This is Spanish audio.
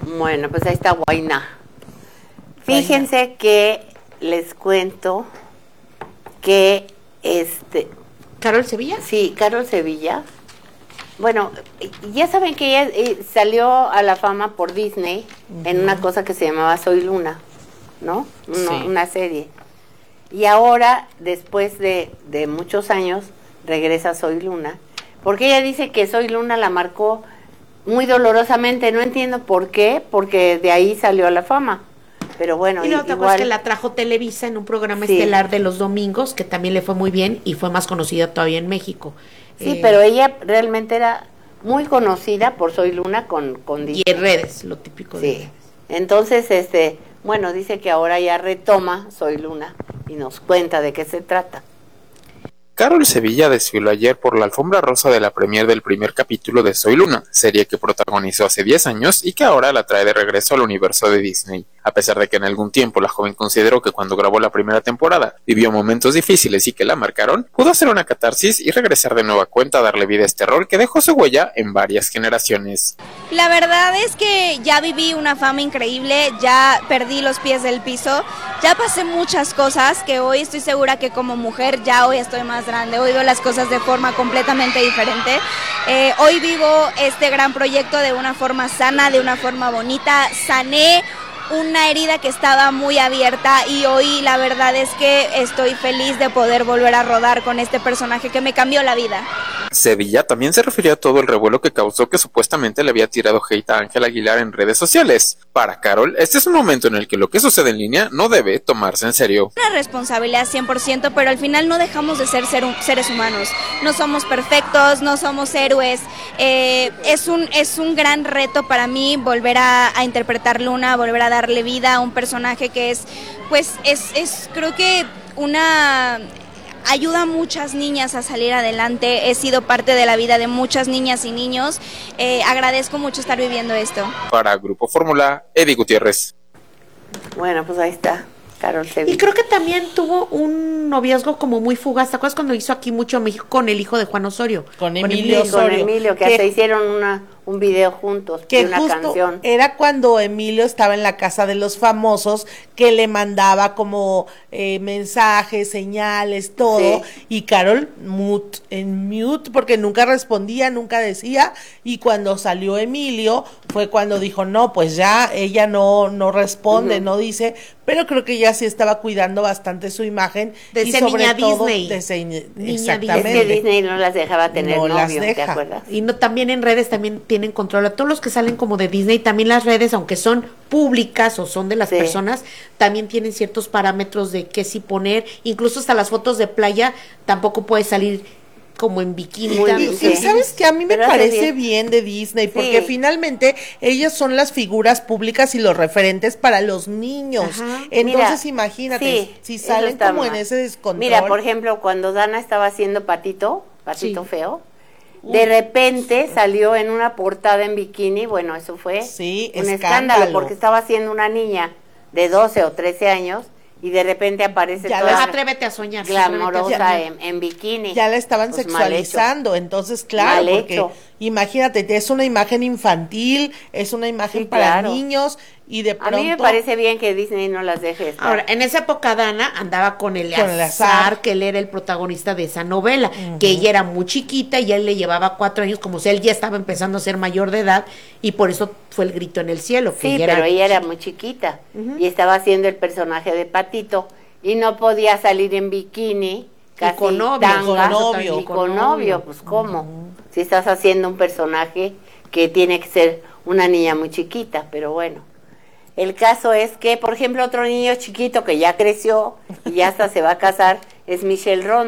Bueno, pues ahí está Huayna. Fíjense que les cuento que ¿Carol Sevilla? Sí, Carol Sevilla. Bueno, ya saben que ella salió a la fama por Disney en una cosa que se llamaba Soy Luna, ¿no? Una serie. Y ahora, después de muchos años, regresa Soy Luna, porque ella dice que Soy Luna la marcó muy dolorosamente. No entiendo por qué, porque de ahí salió a la fama. Pero bueno, y la otra cosa es que la trajo Televisa en un programa estelar de los domingos, que también le fue muy bien y fue más conocida todavía en México. Sí, pero ella realmente era muy conocida por Soy Luna con Disney. Y en redes, lo típico de redes. Entonces, bueno, dice que ahora ya retoma Soy Luna y nos cuenta de qué se trata. Carol Sevilla desfiló ayer por la alfombra rosa de la premier del primer capítulo de Soy Luna, serie que protagonizó hace 10 años y que ahora la trae de regreso al universo de Disney. A pesar de que en algún tiempo la joven consideró que cuando grabó la primera temporada vivió momentos difíciles y que la marcaron, pudo hacer una catarsis y regresar de nueva cuenta a darle vida a este rol que dejó su huella en varias generaciones. La verdad es que ya viví una fama increíble, ya perdí los pies del piso, ya pasé muchas cosas que hoy estoy segura que como mujer ya hoy estoy más grande, hoy veo las cosas de forma completamente diferente. Hoy vivo este gran proyecto de una forma sana, de una forma bonita, sané una herida que estaba muy abierta y hoy la verdad es que estoy feliz de poder volver a rodar con este personaje que me cambió la vida. Sevilla también se refirió a todo el revuelo que causó que supuestamente le había tirado hate a Ángel Aguilar en redes sociales. Para Carol, este es un momento en el que lo que sucede en línea no debe tomarse en serio. Una responsabilidad 100%, pero al final no dejamos de ser seres humanos. No somos perfectos, no somos héroes. Es un gran reto para mí volver a interpretar Luna, volver a darle vida a un personaje que es creo que ayuda a muchas niñas a salir adelante. He sido parte de la vida de muchas niñas y niños. Agradezco mucho estar viviendo esto. Para Grupo Fórmula, Eddie Gutiérrez. Bueno, pues ahí está Carol Sevilla. Y creo que también tuvo un noviazgo como muy fugaz. ¿Te acuerdas cuando hizo aquí mucho México con el hijo de Juan Osorio? Con Emilio Osorio. Con Emilio, que hasta hicieron un video juntos, que una canción. Era cuando Emilio estaba en la casa de los famosos, que le mandaba como mensajes, señales, todo, y Carol en mute, porque nunca respondía, nunca decía, y cuando salió Emilio, fue cuando dijo, no, pues ya, ella no responde, no dice, pero creo que ella sí estaba cuidando bastante su imagen. De y ser sobre niña todo, Disney. Es Exactamente. que Disney no las dejaba tener No novio, las deja. ¿te acuerdas? Y también en redes también tienen control. A todos los que salen como de Disney, también las redes, aunque son públicas o son de las personas, también tienen ciertos parámetros de qué sí poner. Incluso hasta las fotos de playa tampoco puede salir como en bikini. Y sabes que a mí me parece bien de Disney, porque finalmente ellas son las figuras públicas y los referentes para los niños. Entonces imagínate, si salen como en ese descontrol. Mira, por ejemplo, cuando Dana estaba haciendo Patito Feo, de repente salió en una portada en bikini. Bueno, eso fue un escándalo, porque estaba haciendo una niña de 12 o 13 años y de repente aparece toda atrévete a soñar, glamorosa en bikini. Ya la estaban sexualizando, entonces claro, porque imagínate, es una imagen infantil, es una imagen para niños, y de pronto... A mí me parece bien que Disney no las deje estar. Ahora, en esa época Dana andaba con Eleazar, que él era el protagonista de esa novela, que ella era muy chiquita y él le llevaba 4 años, como si él ya estaba empezando a ser mayor de edad, y por eso fue el grito en el cielo. Que pero ella era muy chiquita, y estaba haciendo el personaje de Patito, y no podía salir en bikini, casi con novio, pues ¿cómo? Si estás haciendo un personaje que tiene que ser una niña muy chiquita, pero bueno. El caso es que, por ejemplo, otro niño chiquito que ya creció y ya hasta se va a casar es Michelle Ron.